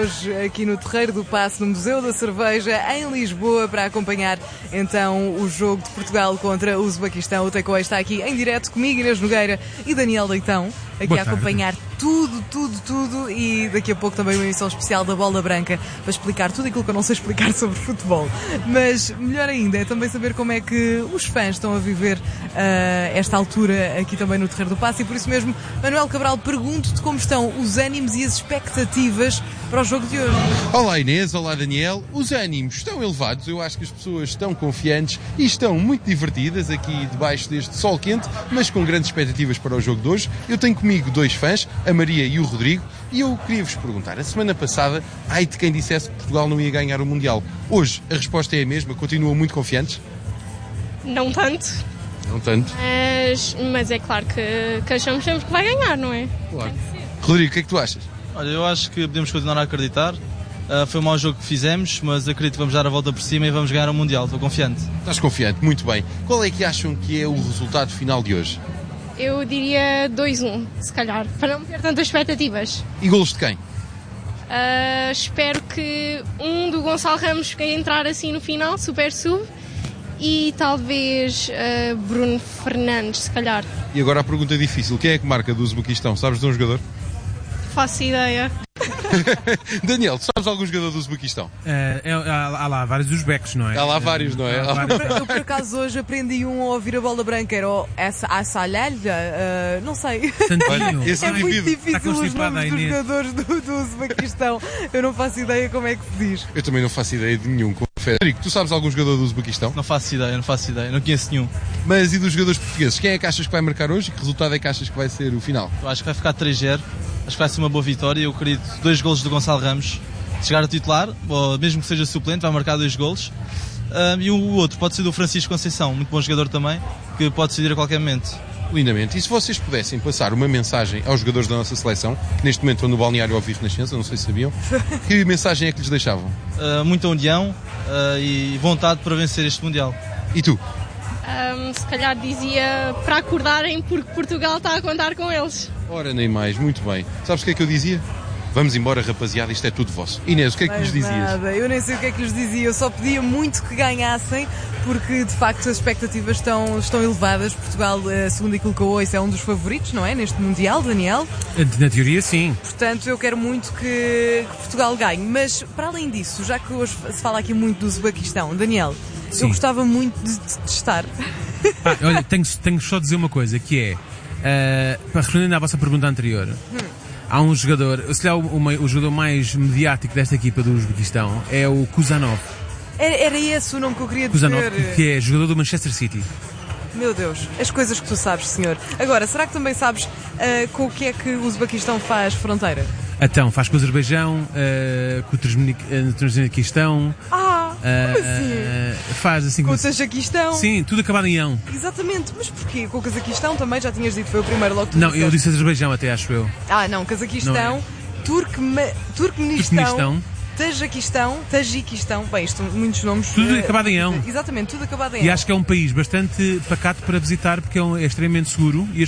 hoje aqui no Terreiro do Paço, no Museu da Cerveja, em Lisboa, para acompanhar então o jogo de Portugal contra o Uzbequistão. O Takeaway está aqui em direto comigo, Inês Nogueira e Daniel Leitão, aqui a acompanhar tudo, e daqui a pouco também uma emissão especial da Bola Branca para explicar tudo aquilo que eu não sei explicar sobre futebol. Mas melhor ainda é também saber como é que os fãs estão a viver esta altura aqui também no Terreiro do Paço, e por isso mesmo, Manuel Cabral, pergunto-te como estão os ânimos e as expectativas para o jogo de hoje. Olá Inês, olá Daniel. Os ânimos estão elevados, eu acho que as pessoas estão confiantes e estão muito divertidas aqui debaixo deste sol quente, mas com grandes expectativas para o jogo de hoje. Eu tenho comigo dois fãs, a Maria e o Rodrigo, e eu queria-vos perguntar, a semana passada, ai de quem dissesse que Portugal não ia ganhar o Mundial. Hoje a resposta é a mesma, continuam muito confiantes? Não tanto. Não tanto? Mas é claro que achamos sempre que vai ganhar, não é? Claro. Rodrigo, o que é que tu achas? Olha, eu acho que podemos continuar a acreditar. Foi um mau jogo que fizemos, mas acredito que vamos dar a volta por cima e vamos ganhar o Mundial. Estou confiante. Estás confiante? Muito bem. Qual é que acham que é o resultado final de hoje? Eu diria 2-1, se calhar, para não ter tantas expectativas. E golos de quem? Espero que um do Gonçalo Ramos que entrar assim no final, super sub, e talvez Bruno Fernandes, se calhar. E agora a pergunta difícil, quem é que marca do Uzbequistão? Sabes de um jogador? Faço ideia. Daniel, tu sabes algum jogador do Uzbequistão? Há lá vários uzbecos, não é? Há lá vários, não é? Eu por acaso hoje aprendi a ouvir a Bola Branca, era o Assalhalha, não sei. Santinho. Esse É muito indivíduo. difícil os nomes dos jogadores do Uzbequistão. Eu não faço ideia como é que se diz. Eu também não faço ideia de nenhum. Rodrigo, tu sabes algum jogador do Uzbequistão? Não faço ideia, não conheço nenhum. Mas e dos jogadores portugueses? Quem é que achas que vai marcar hoje e que resultado é que achas que vai ser o final? Eu acho que vai ficar 3-0, acho que vai ser uma boa vitória. Eu acredito 2 golos do Gonçalo Ramos. Se chegar a titular, ou mesmo que seja suplente, vai marcar 2 golos. E o outro pode ser do Francisco Conceição, muito bom jogador também, que pode decidir a qualquer momento. Lindamente. E se vocês pudessem passar uma mensagem aos jogadores da nossa seleção, que neste momento estão no balneário ao vivo Renascença, não sei se sabiam, que mensagem é que lhes deixavam? Muita união e vontade para vencer este Mundial. E tu? Se calhar dizia para acordarem porque Portugal está a contar com eles. Ora, nem mais. Muito bem. Sabes o que é que eu dizia? Vamos embora, rapaziada, isto é tudo vosso. Inês, o que é que lhes dizias? Nada, eu nem sei o que é que lhes dizia, eu só pedia muito que ganhassem, porque de facto as expectativas estão elevadas. Portugal, segundo aquilo que eu ouço, é um dos favoritos, não é? Neste Mundial, Daniel? Na teoria, sim. Portanto, eu quero muito que Portugal ganhe. Mas, para além disso, já que hoje se fala aqui muito do Uzbequistão, Daniel, sim, eu gostava muito de testar. Olha, tenho só de dizer uma coisa, que é, para responder à vossa pergunta anterior, há um jogador, se calhar o jogador mais mediático desta equipa do Uzbequistão é o Kuzanov. Era esse o nome que eu queria Kuzanov, dizer. que é jogador do Manchester City. Meu Deus, as coisas que tu sabes, senhor. Agora, será que também sabes com o que é que o Uzbequistão faz fronteira? Então, faz com o Azerbaijão, com o Turkmenistão. Como assim? Faz assim Com o Tajiquistão? Sim, tudo acabado em ão. Exatamente, mas porquê? Com o Cazaquistão também já tinhas dito, foi o primeiro logo que tu Não, disseste. eu disse Azerbaijão até, acho eu. Não, Cazaquistão, Não Turkmenistão, Tajiquistão, bem, isto muitos nomes. Tudo acabado em ão. Exatamente, tudo acabado em ão. E acho que é um país bastante pacato para visitar, porque é extremamente seguro e as